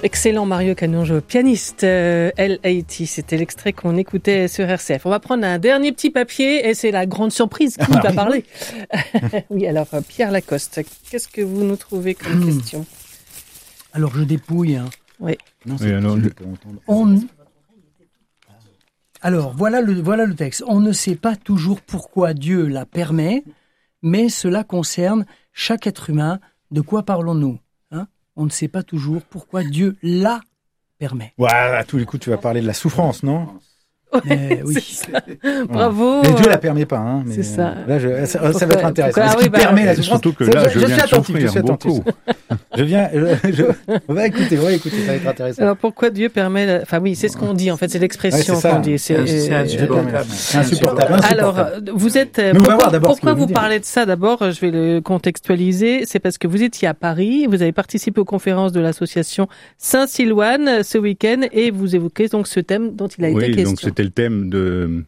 Excellent Mario Canonge, pianiste L.A.T. C'était l'extrait qu'on écoutait sur RCF. On va prendre un dernier petit papier et c'est la grande surprise qui va parler. Oui, alors Pierre Lacoste, qu'est-ce que vous nous trouvez comme question? Alors je dépouille. Hein. Oui. Non, Alors voilà le texte. On ne sait pas toujours pourquoi Dieu la permet, mais cela concerne chaque être humain. De quoi parlons-nous? On ne sait pas toujours pourquoi Dieu la permet. Voilà, à tous les coups, tu vas parler de la souffrance, non? Oui. Bravo. Mais Dieu la permet pas, hein. Mais c'est ça. Là, ça va être intéressant. Est-ce qu'il permet la souffrance? Surtout que là, je viens de souffrir beaucoup. On va écouter, ça va être intéressant. Alors pourquoi Dieu permet Enfin oui, c'est ce qu'on dit en fait, c'est l'expression qu'on dit. C'est insupportable. Alors, vous êtes... Pourquoi vous parlez de ça d'abord? Je vais le contextualiser. C'est parce que vous étiez à Paris, vous avez participé aux conférences de l'association Saint-Silouane ce week-end et vous évoquez donc ce thème dont il a été question. Donc c'était le thème de...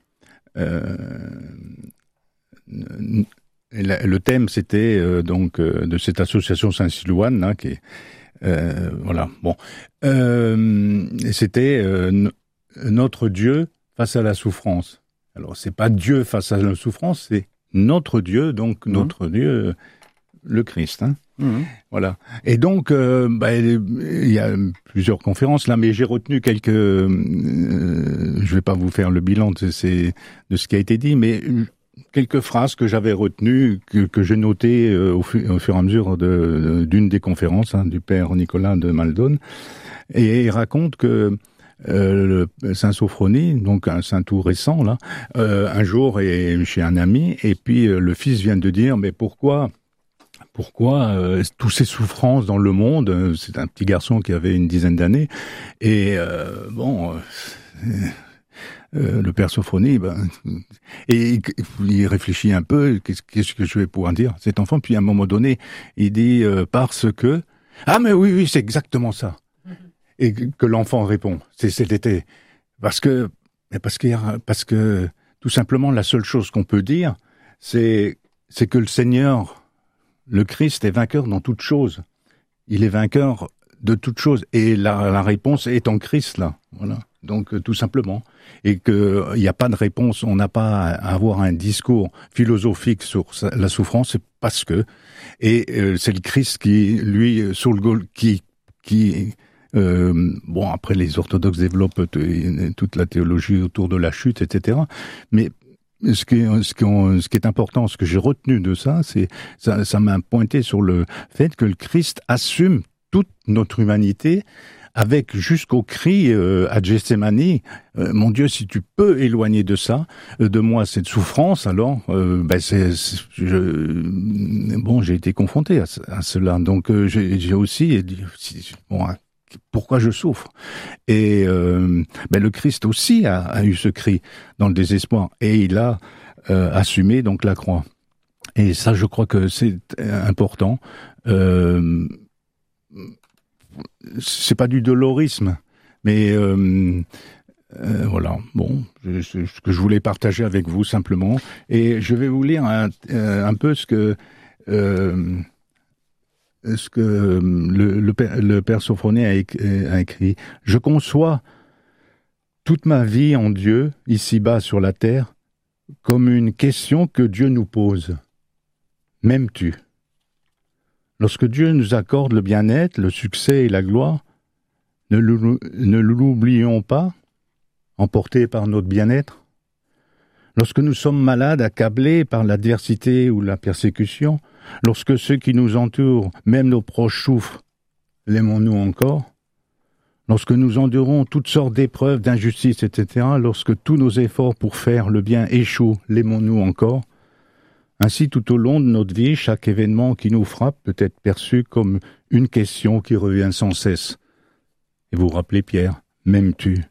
le thème, c'était de cette association Saint-Silouane, hein, qui est voilà. Bon, c'était notre Dieu face à la souffrance. Alors c'est pas Dieu face à la souffrance, c'est notre Dieu, donc notre Dieu, le Christ. Hein. Voilà. Et donc, il y a plusieurs conférences là, mais j'ai retenu quelques. Je vais pas vous faire le bilan de ce qui a été dit, mais quelques phrases que j'avais retenues, que j'ai notées au fur et à mesure d'une des conférences, hein, du père Nicolas de Maldon, et il raconte que le Saint Sophronie, donc un saint tout récent là, un jour est chez un ami, et puis le fils vient de dire, mais pourquoi toutes ces souffrances dans le monde? C'est un petit garçon qui avait une dizaine d'années, et le père Sophronie, et il réfléchit un peu, qu'est-ce que je vais pouvoir dire cet enfant? Puis à un moment donné, il dit parce que mais oui, c'est exactement ça. Et que l'enfant répond, c'était parce que tout simplement la seule chose qu'on peut dire, c'est que le Seigneur, le Christ, est vainqueur dans toute chose. Il est vainqueur de toute chose, et la réponse est en Christ là. Voilà. Donc tout simplement, et que il n'y a pas de réponse, on n'a pas à avoir un discours philosophique sur la souffrance, c'est parce que c'est le Christ qui lui sur le qui après les orthodoxes développent toute la théologie autour de la chute, etc. Mais ce qui est important, ce que j'ai retenu de ça, c'est ça m'a pointé sur le fait que le Christ assume toute notre humanité, avec jusqu'au cri à Gethsémani, mon Dieu, si tu peux éloigner de moi cette souffrance, alors j'ai été confronté à cela. Donc j'ai aussi dit pourquoi je souffre. Et le Christ aussi a eu ce cri dans le désespoir, et il a assumé donc la croix. Et ça, je crois que c'est important. C'est pas du dolorisme, mais voilà. Bon, ce que je voulais partager avec vous simplement, et je vais vous lire un peu ce que le père Sophronie a écrit. Je conçois toute ma vie en Dieu, ici-bas sur la terre, comme une question que Dieu nous pose. M'aimes-tu? Lorsque Dieu nous accorde le bien-être, le succès et la gloire, ne l'oublions pas, emportés par notre bien-être. Lorsque nous sommes malades, accablés par l'adversité ou la persécution, lorsque ceux qui nous entourent, même nos proches, souffrent, l'aimons-nous encore? Lorsque nous endurons toutes sortes d'épreuves, d'injustices, etc., lorsque tous nos efforts pour faire le bien échouent, l'aimons-nous encore? Ainsi, tout au long de notre vie, chaque événement qui nous frappe peut être perçu comme une question qui revient sans cesse. Et vous vous rappelez, Pierre, m'aimes-tu?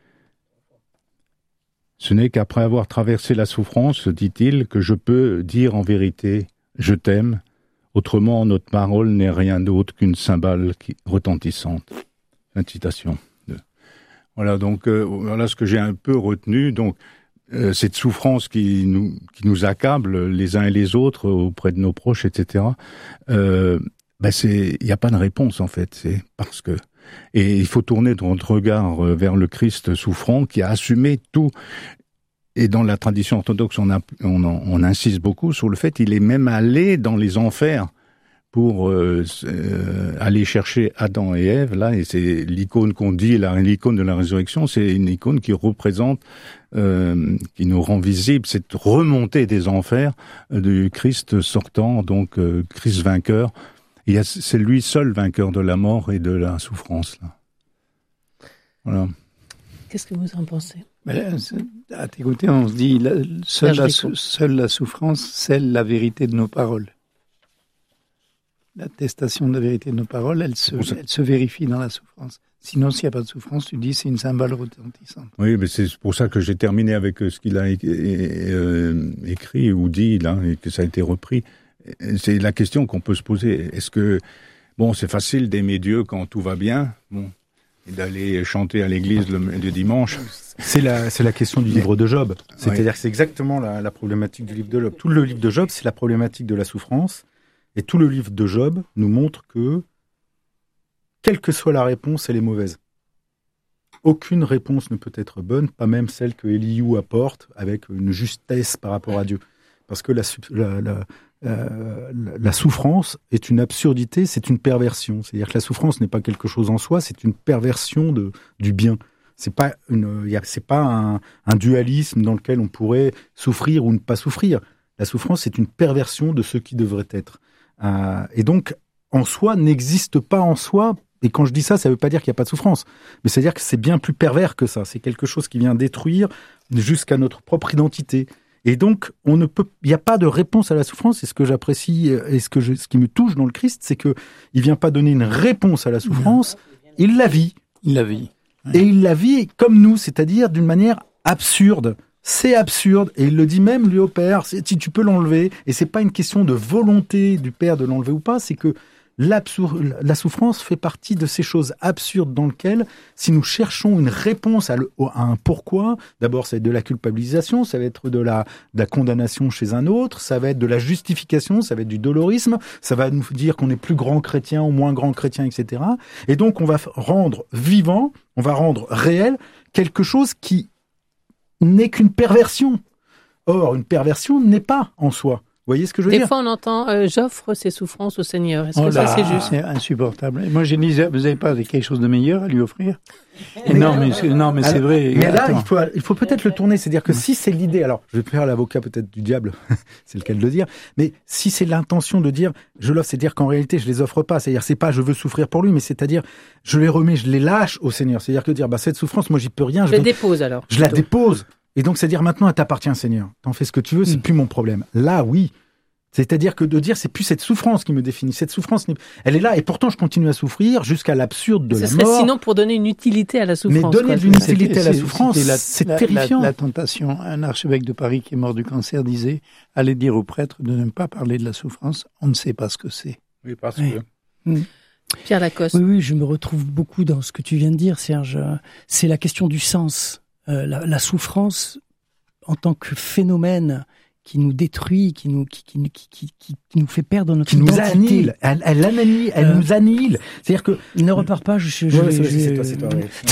Ce n'est qu'après avoir traversé la souffrance, dit-il, que je peux dire en vérité « je t'aime ». Autrement, notre parole n'est rien d'autre qu'une cymbale retentissante. Fin de citation. Voilà, donc voilà ce que j'ai un peu retenu. Donc, cette souffrance qui nous accable les uns et les autres auprès de nos proches, etc. Il n'y a pas de réponse en fait. C'est parce que Et il faut tourner notre regard vers le Christ souffrant qui a assumé tout. Et dans la tradition orthodoxe, on insiste beaucoup sur le fait qu'il est même allé dans les enfers pour aller chercher Adam et Ève. Là, et c'est l'icône qu'on dit, l'icône de la résurrection, c'est une icône qui représente, qui nous rend visible cette remontée des enfers du Christ sortant, donc Christ vainqueur. C'est lui seul vainqueur de la mort et de la souffrance. Là. Voilà. Qu'est-ce que vous en pensez ? À t'écouter, on se dit, seule la souffrance scelle la vérité de nos paroles. L'attestation de la vérité de nos paroles, elle se vérifie dans la souffrance. Sinon, s'il n'y a pas de souffrance, tu dis c'est une cymbale retentissante. Oui, mais c'est pour ça que j'ai terminé avec ce qu'il a écrit ou dit, là, et que ça a été repris. C'est la question qu'on peut se poser. Est-ce que, c'est facile d'aimer Dieu quand tout va bien, et d'aller chanter à l'église le dimanche. C'est la question du livre de Job. C'est-à-dire que c'est exactement la problématique du livre de Job. Tout le livre de Job, c'est la problématique de la souffrance. Et tout le livre de Job nous montre que, quelle que soit la réponse, elle est mauvaise. Aucune réponse ne peut être bonne, pas même celle que Éliou apporte avec une justesse par rapport à Dieu. Parce que la souffrance est une absurdité, c'est une perversion. C'est-à-dire que la souffrance n'est pas quelque chose en soi, c'est une perversion du bien. C'est pas un dualisme dans lequel on pourrait souffrir ou ne pas souffrir. La souffrance, c'est une perversion de ce qui devrait être. Et donc, en soi, n'existe pas en soi. Et quand je dis ça, ça ne veut pas dire qu'il n'y a pas de souffrance. Mais c'est-à-dire que c'est bien plus pervers que ça. C'est quelque chose qui vient détruire jusqu'à notre propre identité. Et donc, il n'y a pas de réponse à la souffrance. Et ce que j'apprécie et ce qui me touche dans le Christ, c'est que il vient pas donner une réponse à la souffrance. Il la vit. Il la vit. Et il la vit comme nous, c'est-à-dire d'une manière absurde. C'est absurde, et il le dit même lui au Père, si tu peux l'enlever, et c'est pas une question de volonté du Père de l'enlever ou pas, c'est que la souffrance fait partie de ces choses absurdes dans lesquelles, si nous cherchons une réponse à un pourquoi, d'abord ça va être de la culpabilisation, ça va être de la condamnation chez un autre, ça va être de la justification, ça va être du dolorisme, ça va nous dire qu'on est plus grand chrétien ou moins grand chrétien, etc. Et donc on va rendre vivant, on va rendre réel quelque chose qui n'est qu'une perversion. Or, une perversion n'est pas en soi. Vous voyez ce que je veux dire ? Des fois, on entend « j'offre ces souffrances au Seigneur ». Est-ce que ça, c'est juste ? C'est insupportable. Moi, j'ai dit « vous n'avez pas quelque chose de meilleur à lui offrir ?» Non, mais c'est vrai. Mais là, il faut peut-être le tourner. C'est-à-dire que si c'est l'idée... Alors, je vais faire l'avocat peut-être du diable, c'est le cas de le dire. Mais si c'est l'intention de dire « je l'offre », c'est-à-dire qu'en réalité, je les offre pas. C'est-à-dire, c'est pas « je veux souffrir pour lui », mais c'est-à-dire « je les remets, je les lâche au Seigneur ». C'est-à-dire que dire « cette souffrance, moi, j'y peux rien. » Je la dépose alors. Je la dépose. Et donc, c'est-à-dire maintenant, elle t'appartient, Seigneur. T'en fais ce que tu veux, c'est plus mon problème. Là, oui. C'est-à-dire que de dire, c'est plus cette souffrance qui me définit. Cette souffrance, elle est là, et pourtant, je continue à souffrir jusqu'à l'absurde de la mort. Sinon, pour donner une utilité à la souffrance. Mais donner une utilité à la souffrance, c'est terrifiant. La tentation, un archevêque de Paris qui est mort du cancer disait, allez dire aux prêtres de ne pas parler de la souffrance, on ne sait pas ce que c'est. Oui, parce que... Pierre Lacoste. Oui, je me retrouve beaucoup dans ce que tu viens de dire, Serge. C'est la question du sens. La souffrance, en tant que phénomène qui nous détruit, qui nous fait perdre notre identité. Qui nous annihile. Elle nous annihile. C'est-à-dire que... Ne repars pas, c'est toi.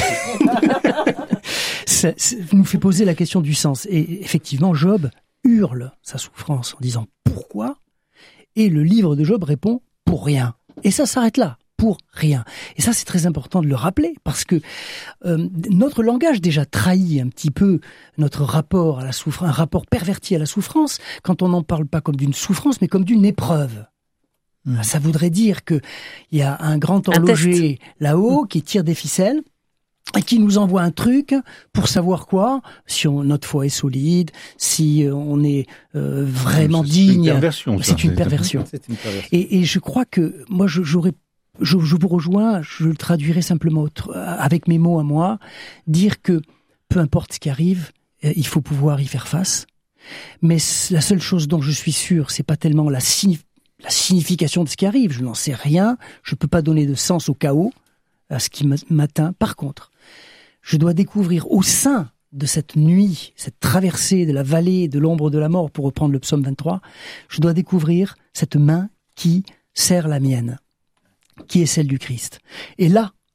Ça nous fait poser la question du sens. Et effectivement, Job hurle sa souffrance en disant « pourquoi ?» Et le livre de Job répond « pour rien ». Et ça s'arrête là. Pour rien. Et ça, c'est très important de le rappeler, parce que notre langage déjà trahit un petit peu notre rapport à la souffrance, un rapport perverti à la souffrance, quand on n'en parle pas comme d'une souffrance, mais comme d'une épreuve. Ça voudrait dire que il y a un grand horloger là-haut qui tire des ficelles et qui nous envoie un truc pour savoir quoi, si notre foi est solide, si on est vraiment digne. C'est une perversion. Et je crois que moi, je vous rejoins, je le traduirai simplement avec mes mots à moi, dire que peu importe ce qui arrive, il faut pouvoir y faire face. Mais la seule chose dont je suis sûr, c'est pas tellement la signification de ce qui arrive. Je n'en sais rien. Je peux pas donner de sens au chaos, à ce qui m'atteint. Par contre, je dois découvrir au sein de cette nuit, cette traversée de la vallée de l'ombre de la mort, pour reprendre le psaume 23, je dois découvrir cette main qui serre la mienne, qui est celle du Christ. Et là,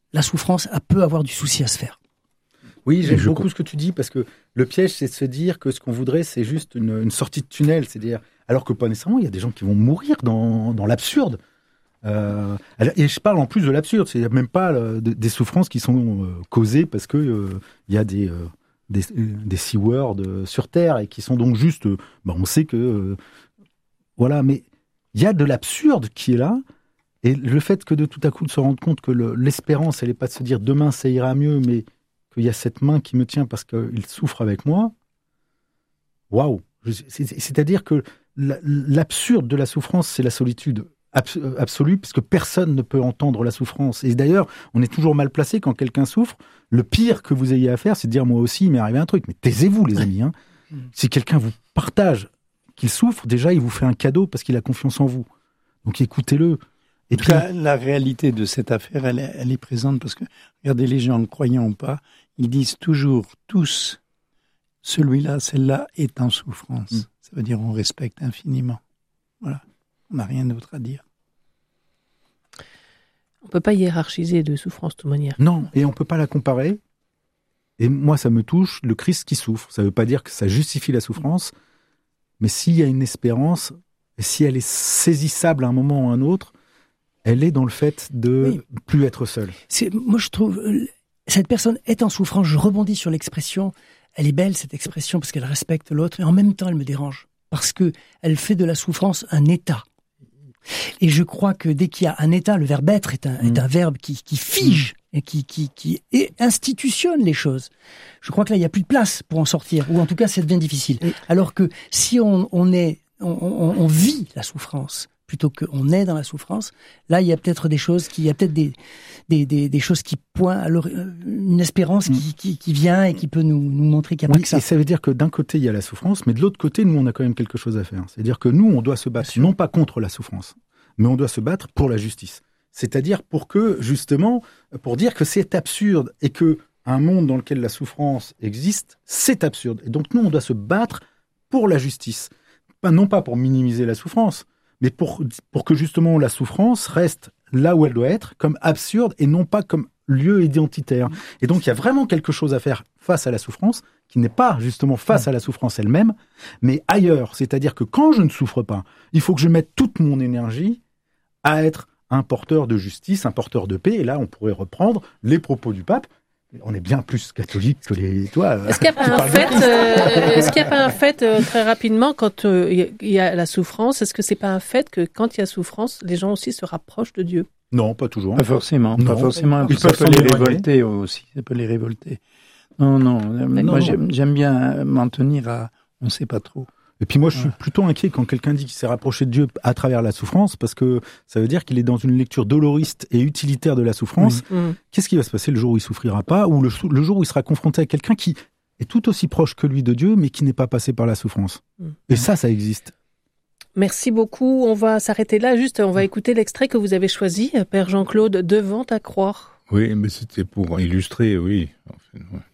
la souffrance peut avoir du souci à se faire. Oui, j'aime beaucoup ce que tu dis, parce que le piège, c'est de se dire que ce qu'on voudrait, c'est juste une sortie de tunnel. C'est-à-dire, alors que pas nécessairement, il y a des gens qui vont mourir dans l'absurde. Et je parle en plus de l'absurde, c'est même pas des souffrances qui sont causées parce que il y a des C-words sur Terre et qui sont donc juste, on sait que voilà, mais il y a de l'absurde qui est là, et le fait que de tout à coup de se rendre compte que l'espérance, elle est pas de se dire demain ça ira mieux, mais qu'il y a cette main qui me tient parce qu'il souffre avec moi. Waouh! C'est-à-dire que l'absurde de la souffrance, c'est la solitude absolue, puisque personne ne peut entendre la souffrance. Et d'ailleurs, on est toujours mal placé quand quelqu'un souffre. Le pire que vous ayez à faire, c'est de dire moi aussi, il m'est arrivé un truc. Mais taisez-vous, les amis. Hein. Si quelqu'un vous partage qu'il souffre, déjà, il vous fait un cadeau parce qu'il a confiance en vous. Donc écoutez-le. Et puis, la réalité de cette affaire, elle est présente parce que, regardez, les gens, croyants ou pas, ils disent toujours, tous, celui-là, celle-là est en souffrance. Ça veut dire on respecte infiniment. Voilà. On n'a rien d'autre à dire. On ne peut pas hiérarchiser de souffrance de toute manière. Non, et on ne peut pas la comparer. Et moi, ça me touche, le Christ qui souffre. Ça ne veut pas dire que ça justifie la souffrance, mais s'il y a une espérance, et si elle est saisissable à un moment ou à un autre, elle est dans le fait de plus être seule. Moi, je trouve, cette personne est en souffrance. Je rebondis sur l'expression. Elle est belle, cette expression, parce qu'elle respecte l'autre, mais en même temps, elle me dérange. Parce que elle fait de la souffrance un état. Et je crois que dès qu'il y a un état, le verbe être est un verbe qui fige et qui institutionne les choses. Je crois que là, il n'y a plus de place pour en sortir, ou en tout cas, ça devient difficile. Alors que si on vit la souffrance, plutôt qu'on est dans la souffrance, là, il y a peut-être des choses il y a peut-être des choses qui pointent à une espérance qui vient et qui peut nous montrer qu'il n'y a pas que ça. Et ça veut dire que d'un côté, il y a la souffrance, mais de l'autre côté, nous, on a quand même quelque chose à faire. C'est-à-dire que nous, on doit se battre, non pas contre la souffrance, mais on doit se battre pour la justice. C'est-à-dire pour dire que c'est absurde et que un monde dans lequel la souffrance existe, c'est absurde. Et donc, nous, on doit se battre pour la justice. Non pas pour minimiser la souffrance, mais pour que justement la souffrance reste là où elle doit être, comme absurde et non pas comme lieu identitaire. Et donc il y a vraiment quelque chose à faire face à la souffrance, qui n'est pas justement face à la souffrance elle-même, mais ailleurs. C'est-à-dire que quand je ne souffre pas, il faut que je mette toute mon énergie à être un porteur de justice, un porteur de paix. Et là, on pourrait reprendre les propos du pape. On est bien plus catholique que les... Toi, est-ce qu'il n'y a pas un fait, très rapidement, quand il y a la souffrance, est-ce que c'est pas un fait que quand il y a souffrance, les gens aussi se rapprochent de Dieu? Non, pas toujours. Pas forcément. Non. Pas forcément. Ça peut les révolter aussi. Ça peut les révolter. Non. Moi, j'aime bien m'en tenir à... On ne sait pas trop. Et puis moi, je suis plutôt inquiet quand quelqu'un dit qu'il s'est rapproché de Dieu à travers la souffrance, parce que ça veut dire qu'il est dans une lecture doloriste et utilitaire de la souffrance. Qu'est-ce qui va se passer le jour où il souffrira pas, ou le jour où il sera confronté à quelqu'un qui est tout aussi proche que lui de Dieu, mais qui n'est pas passé par la souffrance. Et ça existe. Merci beaucoup. On va s'arrêter là. Juste, on va écouter l'extrait que vous avez choisi, Père Jean-Claude, Devant ta croix. Oui, mais c'était pour illustrer, oui. Enfin, ouais.